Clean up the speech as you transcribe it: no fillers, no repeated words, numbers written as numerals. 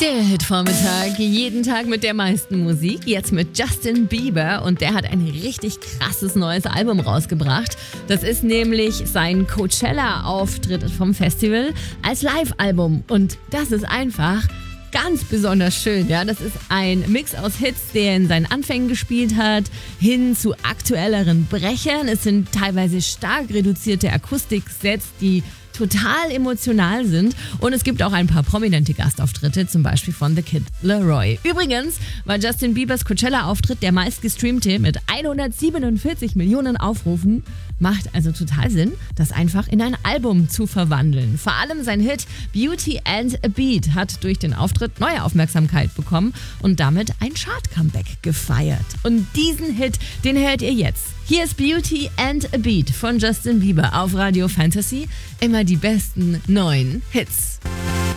Der Hitvormittag, jeden Tag mit der meisten Musik, jetzt mit Justin Bieber und der hat ein richtig krasses neues Album rausgebracht. Das ist nämlich sein Coachella-Auftritt vom Festival als Live-Album und das ist einfach ganz besonders schön, ja. Das ist ein Mix aus Hits, der in seinen Anfängen gespielt hat, hin zu aktuelleren Brechern. Es sind teilweise stark reduzierte Akustiksets, die total emotional sind und es gibt auch ein paar prominente Gastauftritte, zum Beispiel von The Kid Laroi. Übrigens war Justin Biebers Coachella-Auftritt der meistgestreamte mit 147 Millionen Aufrufen. Macht also total Sinn, das einfach in ein Album zu verwandeln. Vor allem sein Hit Beauty and a Beat hat durch den Auftritt neue Aufmerksamkeit bekommen und damit ein Chart-Comeback gefeiert. Und diesen Hit, den hört ihr jetzt. Hier ist Beauty and a Beat von Justin Bieber auf Radio Fantasy. Immer die besten neuen Hits.